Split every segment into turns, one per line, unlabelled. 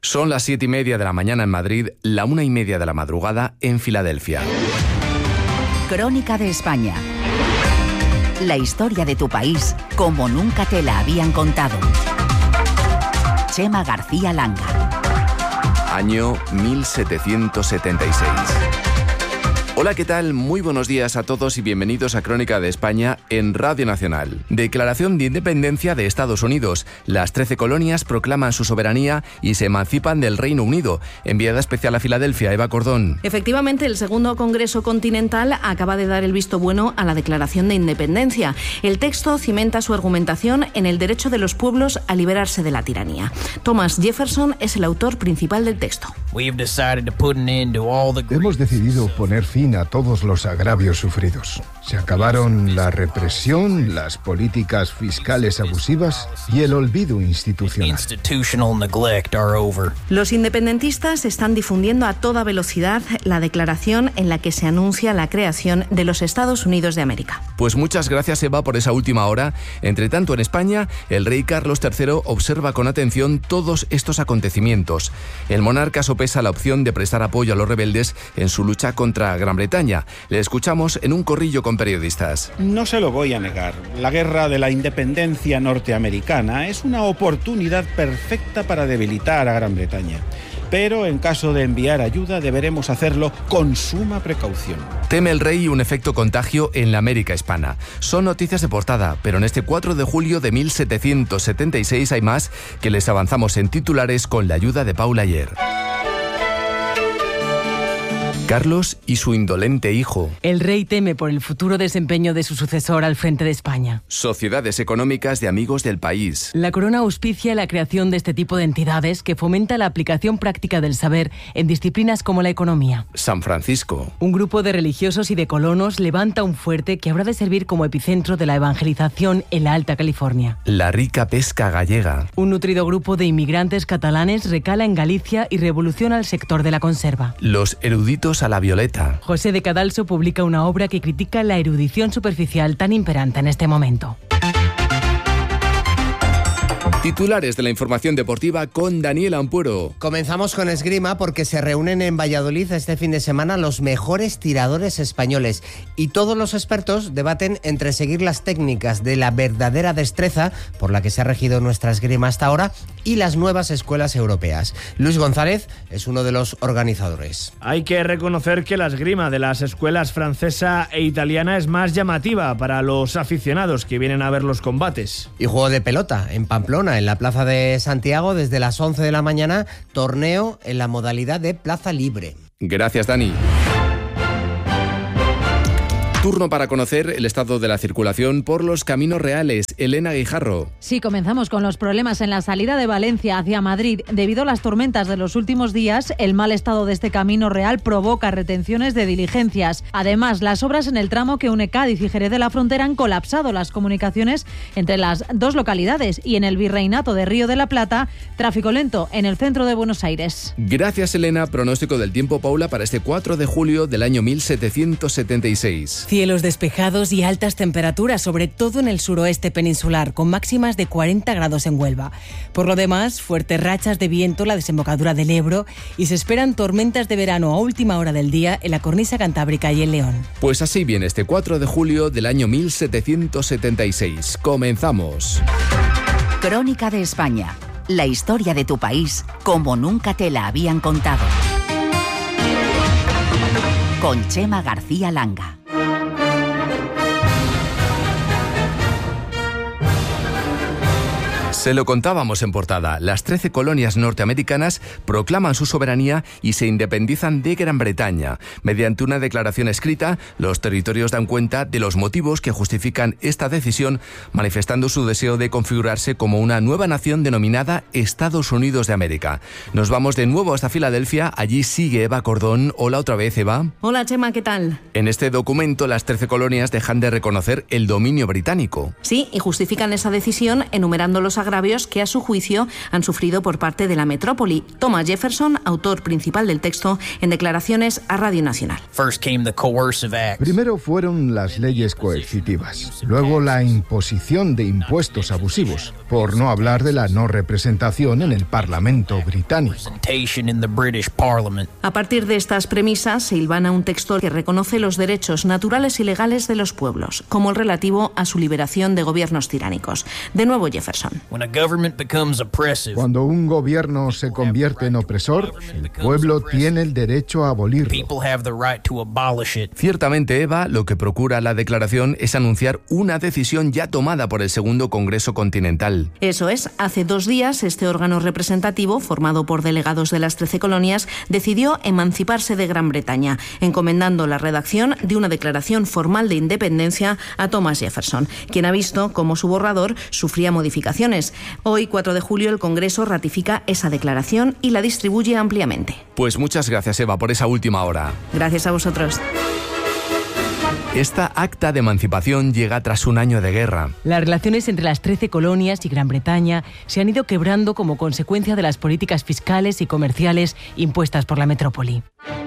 Son las 7:30 de la mañana en Madrid, la 1:30 de la madrugada en Filadelfia.
Crónica de España. La historia de tu país como nunca te la habían contado. Chema García Langa.
Año 1776. Hola, ¿qué tal? Muy buenos días a todos y bienvenidos a Crónica de España en Radio Nacional. Declaración de Independencia de Estados Unidos. Las 13 colonias proclaman su soberanía y se emancipan del Reino Unido. Enviada especial a Filadelfia, Eva Cordón.
Efectivamente, el segundo Congreso Continental acaba de dar el visto bueno a la Declaración de Independencia. El texto cimenta su argumentación en el derecho de los pueblos a liberarse de la tiranía. Thomas Jefferson es el autor principal del texto.
Hemos decidido poner fin a todos los agravios sufridos. Se acabaron la represión, las políticas fiscales abusivas y el olvido institucional.
Los independentistas están difundiendo a toda velocidad la declaración en la que se anuncia la creación de los Estados Unidos de América.
Pues muchas gracias, Eva, por esa última hora. Entre tanto, en España, el rey Carlos III observa con atención todos estos acontecimientos. El monarca sopesa la opción de prestar apoyo a los rebeldes en su lucha contra Gran Bretaña. Le escuchamos en un corrillo con periodistas.
No se lo voy a negar. La guerra de la independencia norteamericana es una oportunidad perfecta para debilitar a Gran Bretaña. Pero en caso de enviar ayuda deberemos hacerlo con suma precaución.
Teme el rey un efecto contagio en la América hispana. Son noticias de portada, pero en este 4 de julio de 1776 hay más que les avanzamos en titulares con la ayuda de Paula Ayer. Carlos y su indolente hijo.
El rey teme por el futuro desempeño de su sucesor al frente de España.
Sociedades económicas de amigos del país.
La corona auspicia la creación de este tipo de entidades que fomenta la aplicación práctica del saber en disciplinas como la economía.
San Francisco.
Un grupo de religiosos y de colonos levanta un fuerte que habrá de servir como epicentro de la evangelización en la Alta California.
La rica pesca gallega.
Un nutrido grupo de inmigrantes catalanes recala en Galicia y revoluciona el sector de la conserva.
Los eruditos a la violeta.
José de Cadalso publica una obra que critica la erudición superficial tan imperante en este momento.
Titulares de la información deportiva con Daniel Ampuero.
Comenzamos con esgrima porque se reúnen en Valladolid este fin de semana los mejores tiradores españoles y todos los expertos debaten entre seguir las técnicas de la verdadera destreza por la que se ha regido nuestra esgrima hasta ahora y las nuevas escuelas europeas. Luis González es uno de los organizadores.
Hay que reconocer que la esgrima de las escuelas francesa e italiana es más llamativa para los aficionados que vienen a ver los combates.
Y juego de pelota en Pamplona, en la Plaza de Santiago, desde las 11 de la mañana, torneo en la modalidad de plaza libre.
Gracias, Dani. Turno para conocer el estado de la circulación por los caminos reales. Elena Guijarro.
Sí, comenzamos con los problemas en la salida de Valencia hacia Madrid. Debido a las tormentas de los últimos días, el mal estado de este camino real provoca retenciones de diligencias. Además, las obras en el tramo que une Cádiz y Jerez de la Frontera han colapsado las comunicaciones entre las dos localidades y en el Virreinato de Río de la Plata, tráfico lento en el centro de Buenos Aires.
Gracias, Elena. Pronóstico del tiempo, Paula, para este 4 de julio del año 1776.
Cielos despejados y altas temperaturas, sobre todo en el suroeste peninsular, con máximas de 40 grados en Huelva. Por lo demás, fuertes rachas de viento en la desembocadura del Ebro y se esperan tormentas de verano a última hora del día en la cornisa cantábrica y en León.
Pues así viene este 4 de julio del año 1776. Comenzamos.
Crónica de España. La historia de tu país como nunca te la habían contado. Con Chema García Langa.
Se lo contábamos en portada. Las 13 colonias norteamericanas proclaman su soberanía y se independizan de Gran Bretaña. Mediante una declaración escrita, los territorios dan cuenta de los motivos que justifican esta decisión, manifestando su deseo de configurarse como una nueva nación denominada Estados Unidos de América. Nos vamos de nuevo hasta Filadelfia. Allí sigue Eva Cordón. Hola otra vez, Eva.
Hola, Chema, ¿qué tal?
En este documento, las 13 colonias dejan de reconocer el dominio británico.
Sí, y justifican esa decisión enumerando los agravios agravios que a su juicio han sufrido por parte de la metrópoli. Thomas Jefferson, autor principal del texto, en declaraciones a Radio Nacional.
Primero fueron las leyes coercitivas, luego la imposición de impuestos abusivos, por no hablar de la no representación en el Parlamento británico.
A partir de estas premisas se hilvana un texto que reconoce los derechos naturales y legales de los pueblos, como el relativo a su liberación de gobiernos tiránicos. De nuevo Jefferson.
Cuando un gobierno se convierte en opresor, el pueblo tiene el derecho a abolirlo.
Ciertamente, Eva, lo que procura la declaración es anunciar una decisión ya tomada por el Segundo Congreso Continental.
Eso es, hace 2 días este órgano representativo, formado por delegados de las 13 colonias, decidió emanciparse de Gran Bretaña, encomendando la redacción de una declaración formal de independencia a Thomas Jefferson, quien ha visto cómo su borrador sufría modificaciones. Hoy, 4 de julio, el Congreso ratifica esa declaración y la distribuye ampliamente.
Pues muchas gracias, Eva, por esa última hora.
Gracias a vosotros.
Esta acta de emancipación llega tras un año de guerra.
Las relaciones entre las 13 colonias y Gran Bretaña se han ido quebrando como consecuencia de las políticas fiscales y comerciales impuestas por la metrópoli.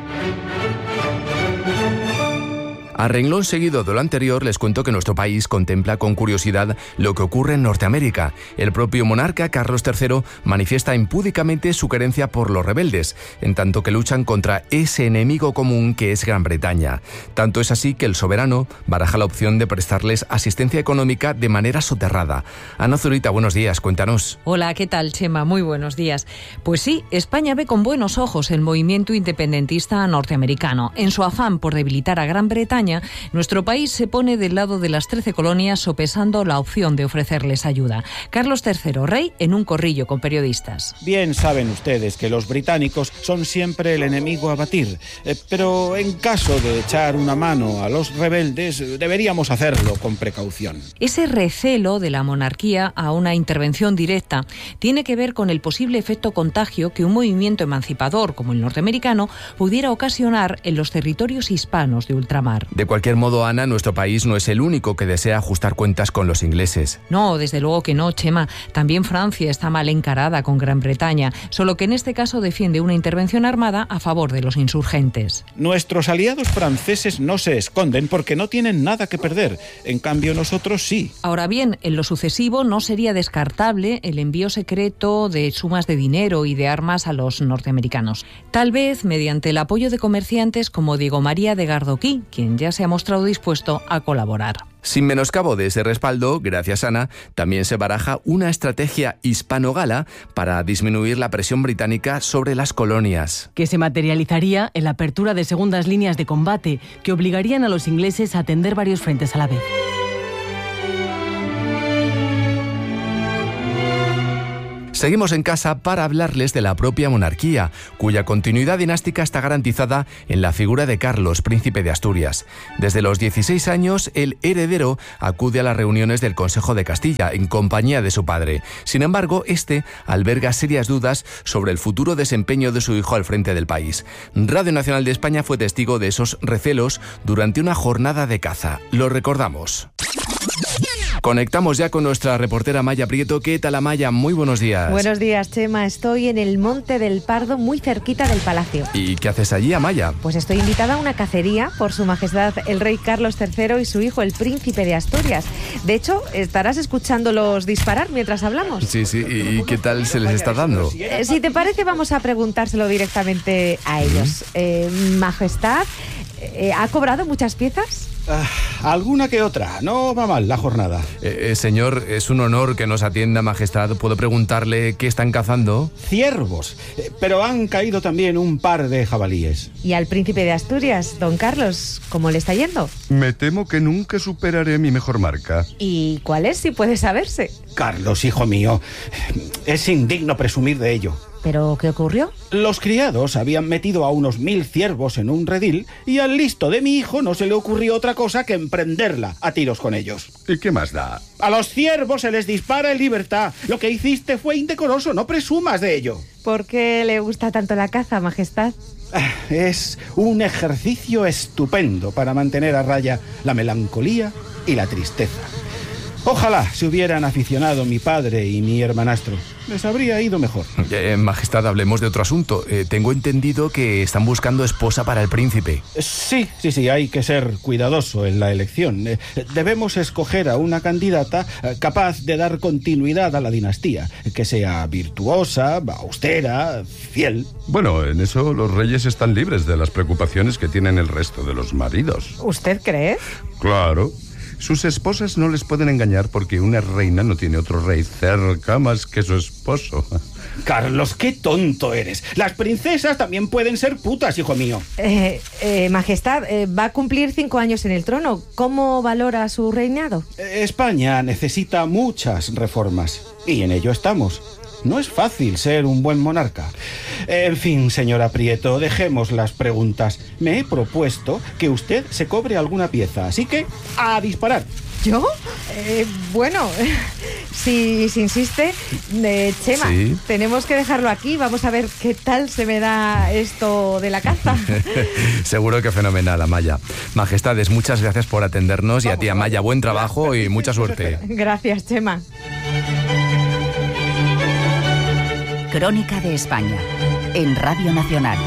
A renglón seguido de lo anterior, les cuento que nuestro país contempla con curiosidad lo que ocurre en Norteamérica. El propio monarca, Carlos III, manifiesta impúdicamente su querencia por los rebeldes, en tanto que luchan contra ese enemigo común que es Gran Bretaña. Tanto es así que el soberano baraja la opción de prestarles asistencia económica de manera soterrada. Ana Zurita, buenos días, cuéntanos.
Hola, ¿qué tal, Chema? Muy buenos días. Pues sí, España ve con buenos ojos el movimiento independentista norteamericano. En su afán por debilitar a Gran Bretaña, nuestro país se pone del lado de las 13 colonias sopesando la opción de ofrecerles ayuda. Carlos III, rey, en un corrillo con periodistas.
Bien saben ustedes que los británicos son siempre el enemigo a batir, pero en caso de echar una mano a los rebeldes, deberíamos hacerlo con precaución.
Ese recelo de la monarquía a una intervención directa tiene que ver con el posible efecto contagio que un movimiento emancipador como el norteamericano pudiera ocasionar en los territorios hispanos de ultramar.
De cualquier modo, Ana, nuestro país no es el único que desea ajustar cuentas con los ingleses.
No, desde luego que no, Chema. También Francia está mal encarada con Gran Bretaña, solo que en este caso defiende una intervención armada a favor de los insurgentes.
Nuestros aliados franceses no se esconden porque no tienen nada que perder. En cambio, nosotros sí.
Ahora bien, en lo sucesivo no sería descartable el envío secreto de sumas de dinero y de armas a los norteamericanos. Tal vez mediante el apoyo de comerciantes como Diego María de Gardoquí, quien ya se ha mostrado dispuesto a colaborar.
Sin menoscabo de ese respaldo, gracias Ana, también se baraja una estrategia hispano-gala para disminuir la presión británica sobre las colonias.
Que se materializaría en la apertura de segundas líneas de combate que obligarían a los ingleses a atender varios frentes a la vez.
Seguimos en casa para hablarles de la propia monarquía, cuya continuidad dinástica está garantizada en la figura de Carlos, príncipe de Asturias. Desde los 16 años, el heredero acude a las reuniones del Consejo de Castilla en compañía de su padre. Sin embargo, este alberga serias dudas sobre el futuro desempeño de su hijo al frente del país. Radio Nacional de España fue testigo de esos recelos durante una jornada de caza. Lo recordamos. Conectamos ya con nuestra reportera Maya Prieto. ¿Qué tal, Maya? Muy buenos días.
Buenos días, Chema. Estoy en el Monte del Pardo, muy cerquita del palacio.
¿Y qué haces allí, Amaya?
Pues estoy invitada a una cacería por Su Majestad el Rey Carlos III y su hijo, el Príncipe de Asturias. De hecho, estarás escuchándolos disparar mientras hablamos.
Sí. ¿Y qué tal se les está dando?
Si te parece, vamos a preguntárselo directamente a ellos. Majestad, ¿ha cobrado muchas piezas?
Alguna que otra, no va mal la jornada.
Señor, es un honor que nos atienda, Majestad. ¿Puedo preguntarle qué están cazando?
Ciervos, pero han caído también un par de jabalíes.
¿Y al Príncipe de Asturias, don Carlos, cómo le está yendo?
Me temo que nunca superaré mi mejor marca.
¿Y cuál es, si puede saberse?
Carlos, hijo mío, es indigno presumir de ello.
¿Pero qué ocurrió?
Los criados habían metido a unos 1000 ciervos en un redil y al listo de mi hijo no se le ocurrió otra cosa que emprenderla a tiros con ellos.
¿Y qué más da?
A los ciervos se les dispara en libertad. Lo que hiciste fue indecoroso, no presumas de ello.
¿Por qué le gusta tanto la caza, Majestad?
Es un ejercicio estupendo para mantener a raya la melancolía y la tristeza. Ojalá se hubieran aficionado mi padre y mi hermanastro. Les habría ido mejor.
Majestad, hablemos de otro asunto. Tengo entendido que están buscando esposa para el príncipe.
Sí, hay que ser cuidadoso en la elección. Debemos escoger a una candidata capaz de dar continuidad a la dinastía, que sea virtuosa, austera, fiel.
Bueno, en eso los reyes están libres de las preocupaciones que tienen el resto de los maridos.
¿Usted cree?
Claro. Sus esposas no les pueden engañar porque una reina no tiene otro rey cerca más que su esposo.
Carlos, qué tonto eres. Las princesas también pueden ser putas, hijo mío.
Majestad, va a cumplir 5 años en el trono. ¿Cómo valora su reinado?
España necesita muchas reformas y en ello estamos. No es fácil ser un buen monarca. En fin, señora Prieto, dejemos las preguntas. Me he propuesto que usted se cobre alguna pieza, así que a disparar.
¿Yo? Bueno, si insiste, Chema,
¿Sí?
Tenemos que dejarlo aquí. Vamos a ver qué tal se me da esto de la caza.
Seguro que fenomenal, Amaya. Majestades, muchas gracias por atendernos y a ti, Amaya, buen trabajo y mucha suerte.
Gracias, Chema.
Crónica de España, en Radio Nacional.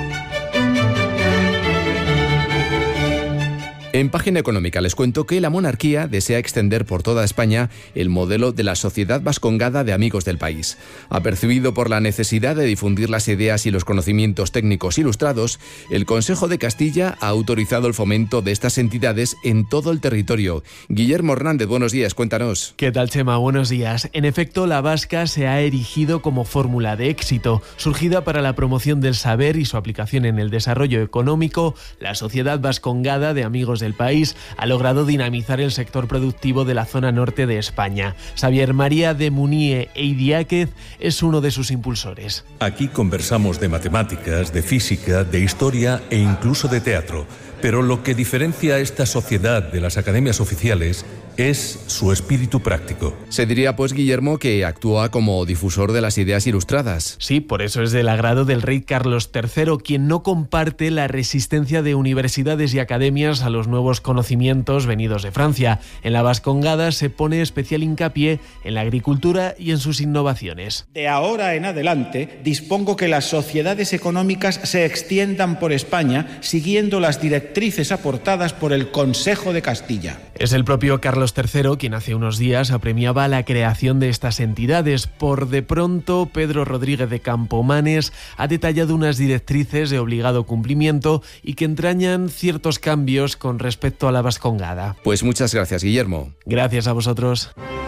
En Página Económica les cuento que la monarquía desea extender por toda España el modelo de la Sociedad Vascongada de Amigos del País. Apercibido por la necesidad de difundir las ideas y los conocimientos técnicos ilustrados, el Consejo de Castilla ha autorizado el fomento de estas entidades en todo el territorio. Guillermo Hernández, buenos días, cuéntanos.
¿Qué tal, Chema? Buenos días. En efecto, la vasca se ha erigido como fórmula de éxito. Surgida para la promoción del saber y su aplicación en el desarrollo económico, la Sociedad Vascongada de Amigos del País ha logrado dinamizar el sector productivo de la zona norte de España. Xavier María de Munie e Idiáquez es uno de sus impulsores.
Aquí conversamos de matemáticas, de física, de historia e incluso de teatro. Pero lo que diferencia a esta sociedad de las academias oficiales es su espíritu práctico.
Se diría, pues, Guillermo, que actúa como difusor de las ideas ilustradas.
Sí, por eso es del agrado del rey Carlos III, quien no comparte la resistencia de universidades y academias a los nuevos conocimientos venidos de Francia. En la Vascongada se pone especial hincapié en la agricultura y en sus innovaciones.
De ahora en adelante, dispongo que las sociedades económicas se extiendan por España siguiendo las directrices aportadas por el Consejo de Castilla.
Es el propio Carlos III quien hace unos días apremiaba la creación de estas entidades. Por de pronto, Pedro Rodríguez de Campomanes ha detallado unas directrices de obligado cumplimiento y que entrañan ciertos cambios con respecto a la Vascongada.
Pues muchas gracias, Guillermo.
Gracias a vosotros.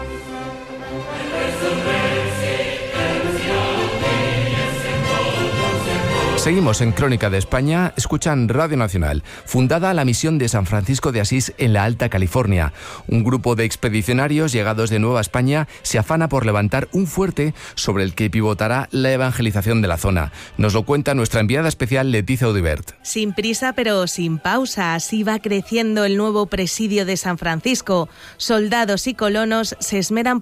Seguimos en Crónica de España, escuchan Radio Nacional. Fundada la misión de San Francisco de Asís en la Alta California. Un grupo de expedicionarios llegados de Nueva España se afana por levantar un fuerte sobre el que pivotará la evangelización de la zona. Nos lo cuenta nuestra enviada especial Leticia Audibert.
Sin prisa pero sin pausa, así va creciendo el nuevo presidio de San Francisco. Soldados y colonos se esmeran